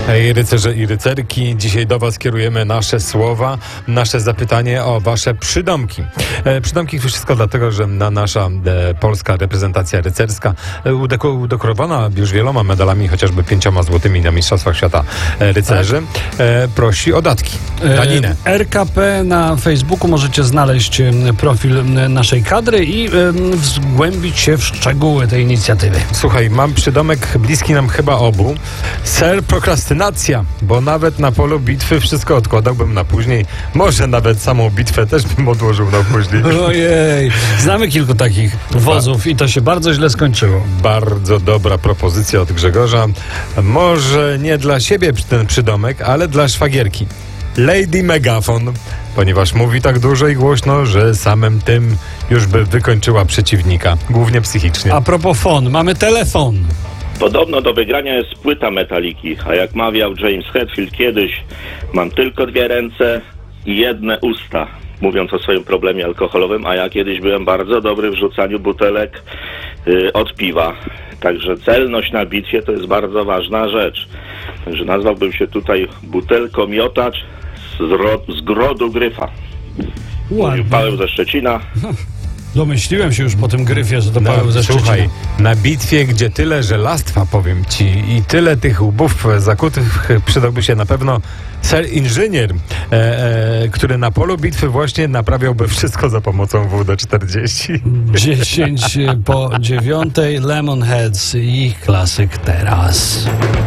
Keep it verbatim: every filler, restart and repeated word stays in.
Hej, rycerze i rycerki, dzisiaj do Was kierujemy nasze słowa, nasze zapytanie o Wasze przydomki. E, przydomki to wszystko dlatego, że na nasza e, polska reprezentacja rycerska e, udeko, udekorowana już wieloma medalami, chociażby pięcioma złotymi na Mistrzostwach Świata e, rycerzy, e, prosi o datki, daninę. E, R K P na Facebooku możecie znaleźć e, profil e, naszej kadry i e, wgłębić się w szczegóły tej inicjatywy. Słuchaj, mam przydomek bliski nam chyba obu. Ser prokrastynacja, bo nawet na polu bitwy wszystko odkładałbym na później. Może nawet samą bitwę też bym odłożył na później. Ojej, znamy kilku takich wozów i to się bardzo źle skończyło. Bardzo dobra propozycja od Grzegorza. Może nie dla siebie ten przydomek, ale dla szwagierki. Lady Megafon, ponieważ mówi tak dużo i głośno, że samym tym już by wykończyła przeciwnika, głównie psychicznie. A propos fon, mamy telefon. Podobno do wygrania jest płyta Metaliki, a jak mawiał James Hetfield kiedyś, mam tylko dwie ręce i jedne usta, mówiąc o swoim problemie alkoholowym, a ja kiedyś byłem bardzo dobry w rzucaniu butelek yy, od piwa. Także celność na bitwie to jest bardzo ważna rzecz. Także nazwałbym się tutaj butelkomiotacz z, ro- z grodu Gryfa. Mówił Paweł ze Szczecina. Domyśliłem się już po tym Gryfie, że to No, Paweł ze Szczecina. słuchaj, na bitwie, gdzie tyle żelastwa, powiem ci, i tyle tych łbów zakutych, przydałby się na pewno ser inżynier, e, e, który na polu bitwy właśnie naprawiałby wszystko za pomocą W D czterdzieści. dziesięć po dziewiątej, Lemonheads i ich klasyk teraz.